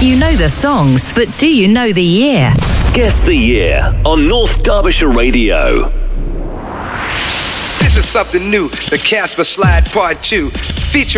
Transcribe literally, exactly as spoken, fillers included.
You know the songs, but do you know the year? Guess the year on North Derbyshire Radio. This is something new, the Casper Slide Part two, featuring